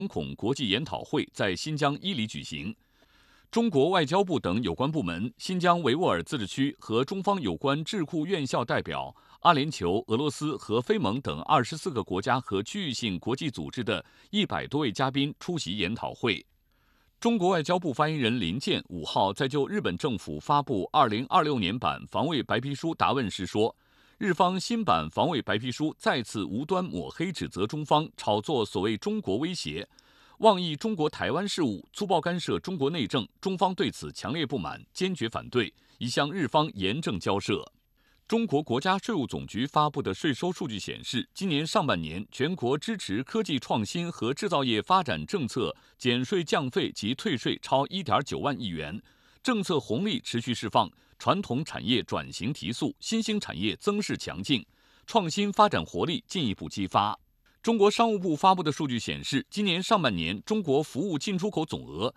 恐国际研讨会在新疆伊犁举行。中国外交部等有关部门、新疆维吾尔自治区和中方有关智库院校代表、阿联酋、俄罗斯和非盟等24个国家和区域性国际组织的100多位嘉宾出席研讨会。中国外交部发言人林健5号在就日本政府发布2026年版防卫白皮书答问时说，日方新版防卫白皮书再次无端抹黑指责中方炒作所谓中国威胁，妄议中国台湾事务，粗暴干涉中国内政，中方对此强烈不满，坚决反对，已向日方严正交涉。中国国家税务总局发布的税收数据显示，今年上半年全国支持科技创新和制造业发展政策减税降费及退税超1.9万亿元，政策红利持续释放，传统产业转型提速，新兴产业增势强劲，创新发展活力进一步激发。中国商务部发布的数据显示，今年上半年中国服务进出口总额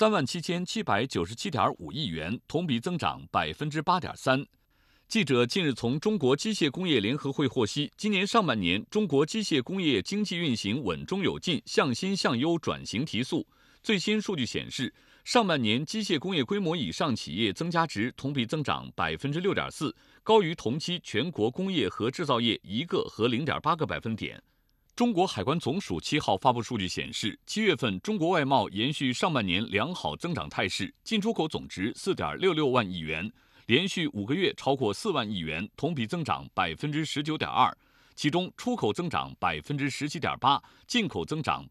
37797.5亿元，同比增长8.3%。记者近日从中国机械工业联合会获悉，今年上半年中国机械工业经济运行稳中有进，向新向优转型提速。最新数据显示，上半年机械工业规模以上企业增加值同比增长6.4%，高于同期全国工业和制造业1个和0.8个百分点。中国海关总署7号发布数据显示，7月份中国外贸延续上半年良好增长态势，进出口总值4.66万亿元，连续5个月超过4万亿元，同比增长19.2%，其中出口增长17.8%，进口增长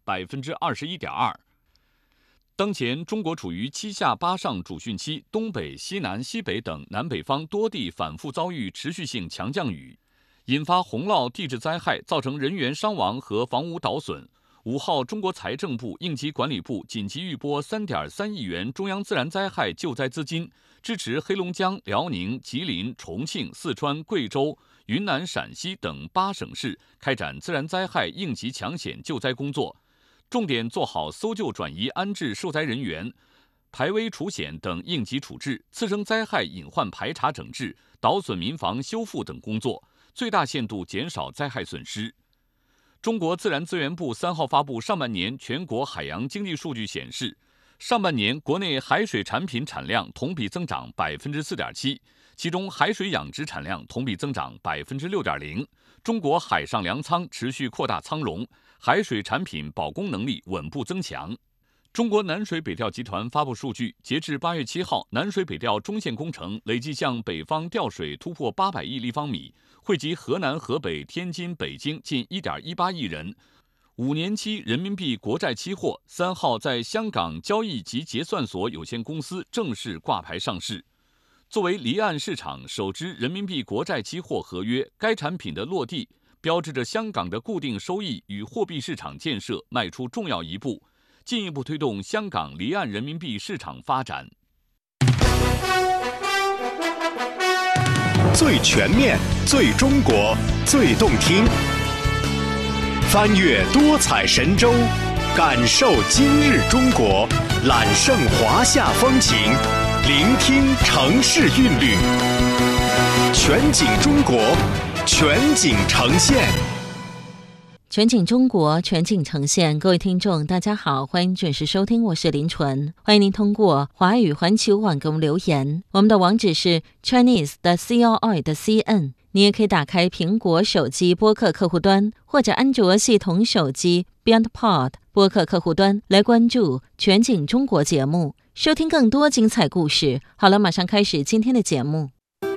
21.2%。当前中国处于7下8上主汛期，东北、西南、西北等南北方多地反复遭遇持续性强降雨，引发洪涝地质灾害，造成人员伤亡和房屋倒损。5号，中国财政部、应急管理部紧急预拨3.3亿元中央自然灾害救灾资金，支持黑龙江、辽宁、吉林、重庆、四川、贵州、云南、陕西等8省市开展自然灾害应急抢险救灾工作，重点做好搜救转移安置受灾人员、排危除险等应急处置、次生灾害隐患排查整治、倒损民房修复等工作，最大限度减少灾害损失。中国自然资源部3号发布上半年全国海洋经济数据显示，上半年国内海水产品产量同比增长4.7%，其中海水养殖产量同比增长6.0%。中国海上粮仓持续扩大仓容，海水产品保供能力稳步增强。中国南水北调集团发布数据，截至8月7号，南水北调中线工程累计向北方调水突破800亿立方米，惠及河南、河北、天津、北京近1.18亿人。5年期人民币国债期货3号在香港交易及结算所有限公司正式挂牌上市。作为离岸市场首支人民币国债期货合约，该产品的落地标志着香港的固定收益与货币市场建设迈出重要一步，进一步推动香港离岸人民币市场发展。 最全面、最中国、最动听，翻越多彩神州，感受今日中国，揽胜华夏风情，聆听城市韵律，全景中国，全景呈现。 全景中国，全景呈现。各位听众大家好，欢迎准时收听，我是林纯。欢迎您通过华语环球网给我们留言，我们的网址是 chinese.CRI.CN。 你也可以打开苹果手机播客客户端或者安卓系统手机 BeyondPod 播客客户端来关注全景中国节目，收听更多精彩故事。好了，马上开始今天的节目。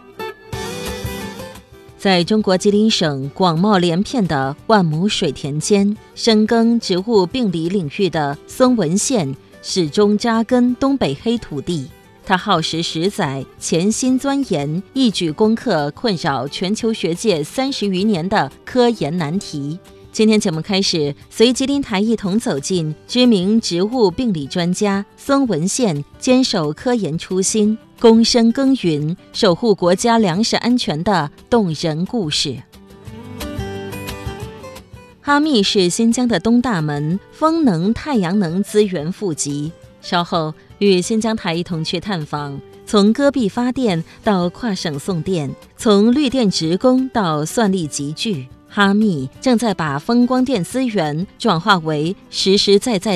在中国吉林省广袤连片的万亩水田间，深耕植物病理领域的孙文宪始终扎根东北黑土地。他耗时10载，潜心钻研，一举攻克困扰全球学界30余年的科研难题。今天节目开始，随吉林台一同走进知名植物病理专家孙文宪坚守科研初心，躬身耕耘，守护国家粮食安全的动人故事。哈密是新疆的东大门，风能、太阳能资源富集。稍后与新疆台一同去探访，从戈壁发电到跨省送电，从绿电职工到算力集聚，哈密正在把风光电资源转化为实实在在